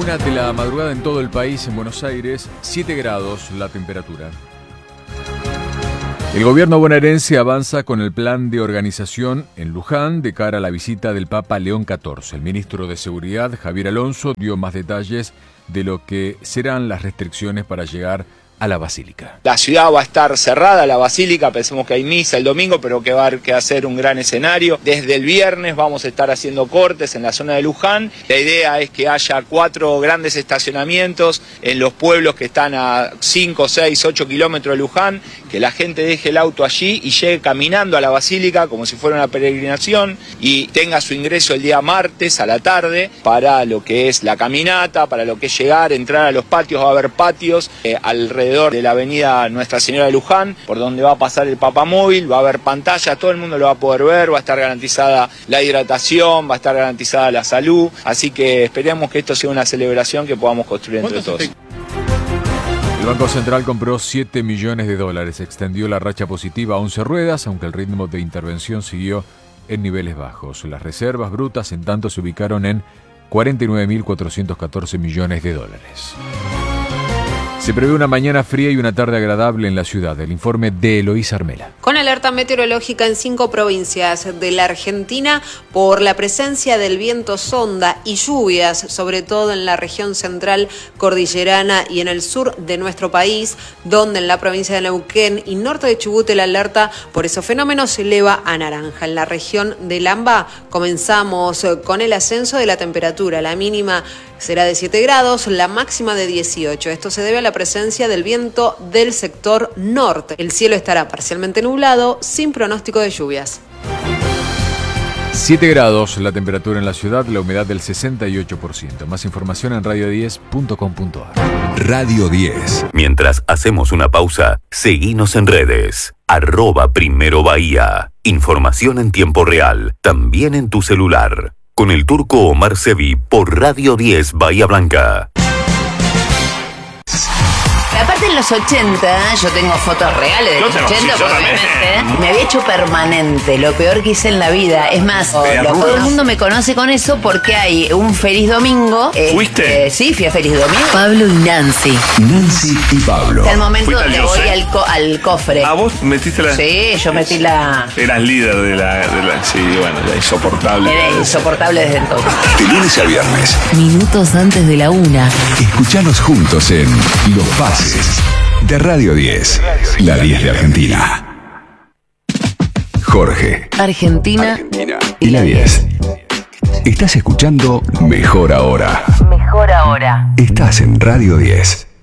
1 de la madrugada en todo el país, en Buenos Aires, 7 grados la temperatura. El gobierno bonaerense avanza con el plan de organización en Luján de cara a la visita del Papa León XIV. El ministro de Seguridad, Javier Alonso, dio más detalles de lo que serán las restricciones para llegar a la Basílica. La ciudad va a estar cerrada, la Basílica, pensemos que hay misa el domingo, pero que va a haber que hacer un gran escenario. Desde el viernes vamos a estar haciendo cortes en la zona de Luján. La idea es que haya 4 grandes estacionamientos en los pueblos que están a 5, 6, 8 kilómetros de Luján, que la gente deje el auto allí y llegue caminando a la Basílica como si fuera una peregrinación y tenga su ingreso el día martes a la tarde para lo que es la caminata, para lo que es llegar, entrar a los patios. Va a haber patios alrededor de la avenida Nuestra Señora de Luján, por donde va a pasar el papamóvil, va a haber pantallas, todo el mundo lo va a poder ver, va a estar garantizada la hidratación, va a estar garantizada la salud, así que esperemos que esto sea una celebración que podamos construir entre todos. El Banco Central compró $7 millones, extendió la racha positiva a 11 ruedas, aunque el ritmo de intervención siguió en niveles bajos. Las reservas brutas, en tanto, se ubicaron en $49.414 millones. Se prevé una mañana fría y una tarde agradable en la ciudad. El informe de Eloísa Armela. Con alerta meteorológica en 5 provincias de la Argentina por la presencia del viento sonda y lluvias, sobre todo en la región central cordillerana y en el sur de nuestro país, donde en la provincia de Neuquén y norte de Chubut el alerta por esos fenómenos se eleva a naranja. En la región del AMBA comenzamos con el ascenso de la temperatura. La mínima será de 7 grados, la máxima de 18. Esto se debe a la presencia del viento del sector norte. El cielo estará parcialmente nublado, sin pronóstico de lluvias. 7 grados la temperatura en la ciudad, la humedad del 68%. Más información en radio10.com.ar. Radio 10. Mientras hacemos una pausa, seguinos en redes. @Primero Bahía. Información en tiempo real, también en tu celular. Con el turco Omar Sevi por Radio 10 Bahía Blanca. Aparte en los 80, yo tengo fotos reales de los 80, obviamente. Me había hecho permanente, lo peor que hice en la vida. Es más, todo el mundo me conoce con eso porque hay un Feliz Domingo. ¿Fuiste? Sí, fui a Feliz Domingo. Pablo y Nancy. Nancy y Pablo. Hasta el momento donde voy al cofre. ¿Ah, vos metiste la...? Sí, yo metí la... Eras líder de la... Sí, bueno, la insoportable. Era insoportable desde entonces. De lunes a viernes. Minutos antes de la 1. Escuchanos juntos en Los Pases de Radio 10, la 10 de Argentina. Jorge, Argentina y la 10. Estás escuchando Mejor Ahora. Mejor Ahora. Estás en Radio 10.